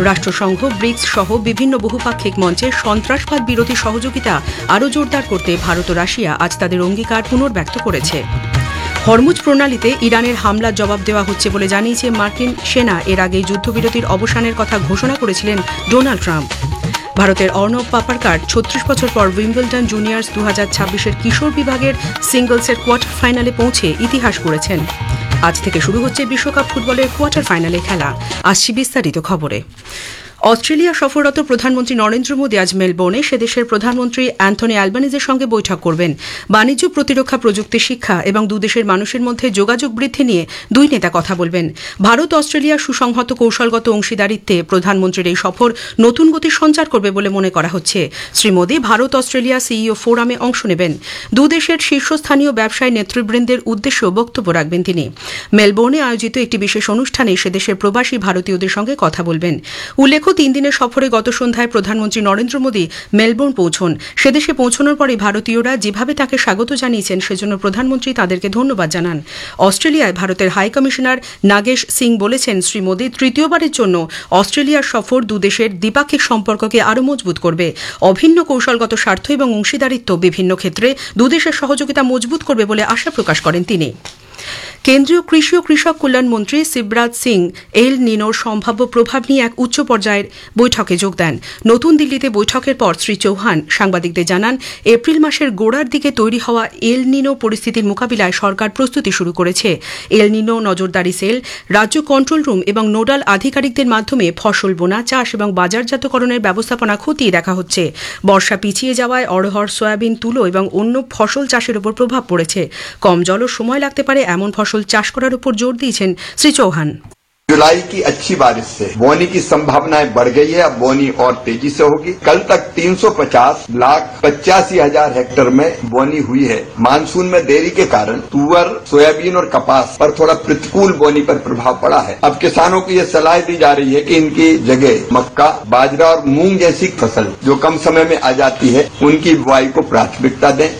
রাষ্ট্রসংঘ bricks সহ বিভিন্ন বহুপাক্ষিক মঞ্চে সন্ত্রাসবাদ বিরোধী সহযোগিতা আরও জোরদার করতে ভারত ও রাশিয়া আজ তাদের অঙ্গীকার পুনর্ব্যক্ত করেছে। হরমুজ প্রণালীতে ইরানের হামলার জবাব দেওয়া হচ্ছে বলে জানিয়েছে মার্কিন সেনা। এর আগেই যুদ্ধবিরতির অবসানের কথা ঘোষণা করেছিলেন ডোনাল্ড ট্রাম্প। ভারতের অর্ণব পাপারকার ৩৬ বছর পর উইম্বলডন জুনিয়র্স ২০২৬-এর কিশোর বিভাগের সিঙ্গলসের কোয়ার্টার ফাইনালে পৌঁছে ইতিহাস গড়েছেন। আজ থেকে শুরু হচ্ছে বিশ্বকাপ ফুটবলের কোয়ার্টার ফাইনালে খেলা। আসছি বিস্তারিত খবরে। অস্ট্রেলিয়া সফররত প্রধানমন্ত্রী নরেন্দ্র মোদী আজ মেলবোর্নে সেদেশের প্রধানমন্ত্রী অ্যান্থনি অ্যালবানিজের সঙ্গে বৈঠক করবেন। বাণিজ্য, প্রতিরক্ষা, প্রযুক্তি, শিক্ষা এবং দুদেশের মানুষের মধ্যে যোগাযোগ বৃদ্ধি নিয়ে দুই নেতা কথা বলবেন। ভারত অস্ট্রেলিয়ার সুসংহত কৌশলগত অংশীদারিত্বে প্রধানমন্ত্রীর এই সফর নতুন গতির সঞ্চার করবে বলে মনে করা হচ্ছে। শ্রী মোদী ভারত অস্ট্রেলিয়া সিইও ফোরামে অংশ নেবেন। দুদেশের শীর্ষস্থানীয় ব্যবসায়ী নেতৃবৃন্দের উদ্দেশ্যে বক্তব্য রাখবেন তিনি। মেলবোর্নে আয়োজিত একটি বিশেষ অনুষ্ঠানে সেদেশের প্রবাসী ভারতীয়দের সঙ্গে কথা বলবেন। উল্লেখ্য, 3 দিনের সফরে গত সন্ধ্যায় প্রধানমন্ত্রী নরেন্দ্র মোদী মেলবোর্ন পৌঁছন। সেদেশে পৌঁছানোর পরে ভারতীয়রা যেভাবে তাকে স্বাগত জানিয়েছেন সেজন্য প্রধানমন্ত্রী তাদেরকে ধন্যবাদ জানান। অস্ট্রেলিয়ায় ভারতের হাই কমিশনার নাগেশ সিং বলেছেন, শ্রী মোদী তৃতীয়বারের জন্য অস্ট্রেলিয়ার সফর দুদেশের দ্বিপাক্ষিক সম্পর্ককে আরও মজবুত করবে। অভিন্ন কৌশলগত স্বার্থ এবং অংশীদারিত্ব বিভিন্ন ক্ষেত্রে দুদেশের সহযোগিতা মজবুত করবে বলে আশা প্রকাশ করেন তিনি। কেন্দ্রীয় কৃষি ও কৃষক কল্যাণ মন্ত্রী শিবরাজ সিং এল নিনোর সম্ভাব্য প্রভাব নিয়ে এক উচ্চ পর্যায়ের বৈঠকে যোগ দেন। নতুন দিল্লিতে বৈঠকের পর শ্রী চৌহান সাংবাদিকদের জানান, এপ্রিল মাসের গোড়ার দিকে তৈরি হওয়া এল নিনো পরিস্থিতির মোকাবিলায় সরকার প্রস্তুতি শুরু করেছে। এল নিনো নজরদারি সেল, রাজ্য কন্ট্রোল রুম এবং নোডাল আধিকারিকদের মাধ্যমে ফসল বোনা, চাষ এবং বাজারজাতকরণের ব্যবস্থাপনা খতিয়ে দেখা হচ্ছে। বর্ষা পিছিয়ে যাওয়ায় অড়হর, সয়াবিন, তুলো এবং অন্য ফসল চাষের উপর প্রভাব পড়েছে। কম জল ও সময় লাগতে পারে এমন ফসল চাষ করার উপর জোর দিয়েছেন শ্রী চৌহান। जुलाई की अच्छी बारिश से बोनी की संभावनाएं बढ़ गई है। अब बोनी और तेजी से होगी। कल तक 350,85,000 हेक्टेयर में बोनी हुई है। मानसून में देरी के कारण तुअर, सोयाबीन और कपास पर थोड़ा प्रतिकूल बोनी पर प्रभाव पड़ा है। अब किसानों को ये सलाह दी जा रही है कि इनकी जगह मक्का, बाजरा और मूंग जैसी फसल जो कम समय में आ जाती है उनकी बुआई को प्राथमिकता दें।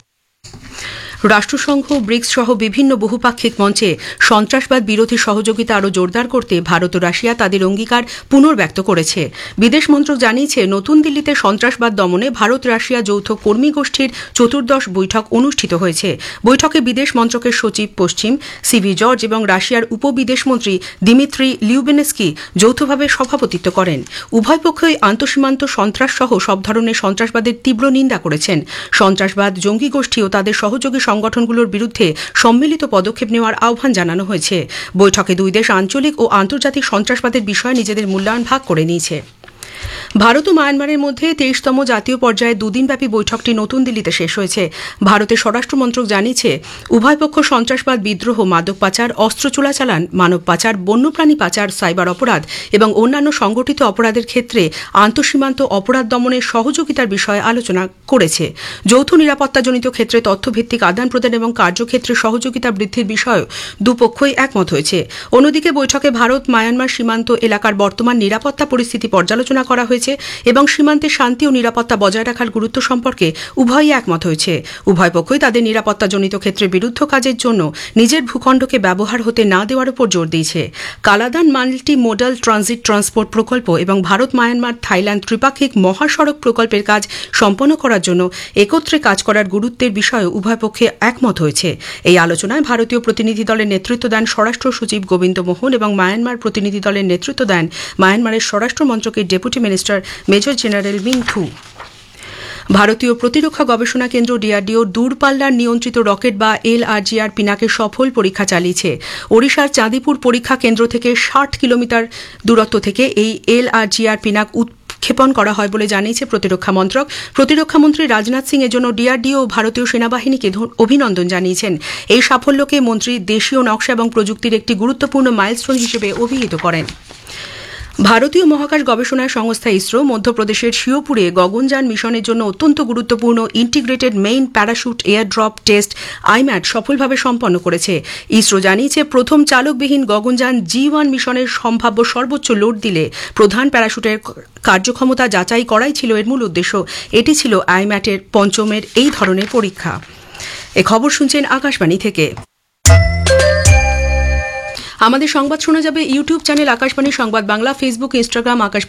রাষ্ট্রসংঘ ব্রিক্স সহ বিভিন্ন বহুপাক্ষিক মঞ্চে সন্ত্রাসবাদ বিরোধী সহযোগিতা আরও জোরদার করতে ভারত ও রাশিয়া তাদের অঙ্গীকার পুনর্ব্যক্ত করেছে। বিদেশ মন্ত্রক জানিয়েছে, নতুন দিল্লিতে সন্ত্রাসবাদ দমনে ভারত রাশিয়া যৌথ কর্মী গোষ্ঠীর 14th বৈঠক অনুষ্ঠিত হয়েছে। বৈঠকে বিদেশ মন্ত্রকের সচিব পশ্চিম সিভি জর্জ এবং রাশিয়ার উপবিদেশমন্ত্রী দিমিত্রি লিউবেনেস্কি যৌথভাবে সভাপতিত্ব করেন। উভয় পক্ষই আন্তঃসীমান্ত সন্ত্রাস সহ সব ধরনের সন্ত্রাসবাদের তীব্র নিন্দা করেছেন। সন্ত্রাসবাদ, জঙ্গি গোষ্ঠী ও তাদের সহযোগী সংগঠনগুলোর বিরুদ্ধে সম্মিলিত পদক্ষেপ নেওয়ার আহ্বান জানানো হয়েছে। বৈঠকে দুই দেশ আঞ্চলিক ও আন্তর্জাতিক সন্ত্রাসবাদের বিষয়ে নিজেদের মূল্যায়ন ভাগ করে নিয়েছে। ভারত ও মায়ানমারের মধ্যে 23তম জাতীয় পর্যায়ে দুদিনব্যাপী বৈঠকটি নতুন দিল্লিতে শেষ হয়েছে। ভারতের স্বরাষ্ট্র মন্ত্রক জানিয়েছে, উভয় পক্ষ সন্ত্রাসবাদ, বিদ্রোহ, মাদক পাচার, অস্ত্র চোরাচালান, মানব পাচার, বন্যপ্রাণী পাচার, সাইবার অপরাধ এবং অন্যান্য সংগঠিত অপরাধের ক্ষেত্রে আন্তঃসীমান্ত অপরাধ দমনের সহযোগিতার বিষয়ে আলোচনা করেছে। যৌথ নিরাপত্তাজনিত ক্ষেত্রে তথ্যভিত্তিক আদান প্রদান এবং কার্যক্ষেত্রে সহযোগিতা বৃদ্ধির বিষয়েও দুপক্ষই একমত হয়েছে। অন্যদিকে বৈঠকে ভারত মায়ানমার সীমান্ত এলাকার বর্তমান নিরাপত্তা পরিস্থিতি পর্যালোচনা করা হয়েছে এবং সীমান্তে শান্তি ও নিরাপত্তা বজায় রাখার গুরুত্ব সম্পর্কে উভয়ই একমত হয়েছে। উভয় পক্ষই তাদের নিরাপত্তাজনিত ক্ষেত্রে বিরুদ্ধ কাজের জন্য নিজের ভূখণ্ডকে ব্যবহার হতে না দেওয়ার উপর জোর দিয়েছে। Kaladan multi modal transit transport প্রকল্প এবং ভারত মায়ানমার থাইল্যান্ড ত্রিপাক্ষিক মহাসড়ক প্রকল্পের কাজ সম্পন্ন করার জন্য একত্রে কাজ করার গুরুত্বের বিষয়ে উভয় পক্ষে একমত হয়েছে। এই আলোচনায় ভারতীয় প্রতিনিধি দলের নেতৃত্ব দেন স্বরাষ্ট্র সচিব গোবিন্দ মোহন এবং মায়ানমার প্রতিনিধি দলের নেতৃত্ব দেন মায়ানমারের স্বরাষ্ট্র মন্ত্রকের deputy minister major general Ming থু। ভারতীয় প্রতিরক্ষা গবেষণা কেন্দ্র ডিআরডিও দূরপাল্লার নিয়ন্ত্রিত রকেট বা LRGR পিনাকের সফল পরীক্ষা চালিয়েছে। ওড়িশার চাঁদিপুর পরীক্ষা কেন্দ্র থেকে 60 কিলোমিটার দূরত্ব থেকে এই LRGR পিনাক উৎক্ষেপণ করা হয় বলে জানিয়েছে প্রতিরক্ষা মন্ত্রক। প্রতিরক্ষামন্ত্রী রাজনাথ সিং এজন্য ডিআরডিও ও ভারতীয় সেনাবাহিনীকে অভিনন্দন জানিয়েছেন। এই সাফল্যকে মন্ত্রী দেশীয় নকশা এবং প্রযুক্তির একটি গুরুত্বপূর্ণ মাইলস্টোন হিসেবে অভিহিত করেন। ভারতীয় মহাকাশ গবেষণা সংস্থা ইসরো মধ্যপ্রদেশের শিওপুরে গগনযান মিশনের জন্য অত্যন্ত গুরুত্বপূর্ণ integrated main parachute airdrop test আইম্যাট সফলভাবে সম্পন্ন করেছে। ইসরো জানিয়েছে, প্রথম চালকবিহীন গগনযান G1 মিশনের সম্ভাব্য সর্বোচ্চ লোড দিলে প্রধান প্যারাশুটের কার্যক্ষমতা যাচাই করাই ছিল এর মূল উদ্দেশ্য। এটি ছিল আইম্যাটের পঞ্চমের এই ধরনের পরীক্ষা। এ খবর শুনছেন আকাশবাণী থেকে। আমাদের সংবাদ শোনা যাবে ইউটিউব চ্যানেল আকাশবাণী সংবাদ বাংলা, ফেসবুক, ইনস্টাগ্রাম আকাশবাণী